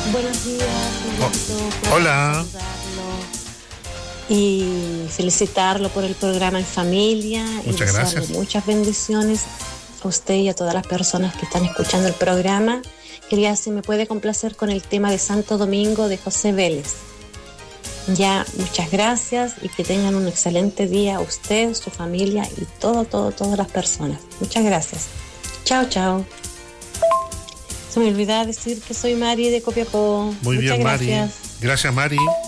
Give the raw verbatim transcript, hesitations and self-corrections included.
Buenos días, oh. Hola. Y felicitarlo por el programa En Familia. Muchas y gracias. Muchas bendiciones a usted y a todas las personas que están escuchando el programa. Quería si me puede complacer con el tema de Santo Domingo de José Vélez. Ya, muchas gracias y que tengan un excelente día usted, su familia y todo, todo, todas las personas. Muchas gracias. Chao, chao. Se me olvidaba decir que soy Mari de Copiapó. Muy Muchas bien, gracias. Mari. Gracias, Mari.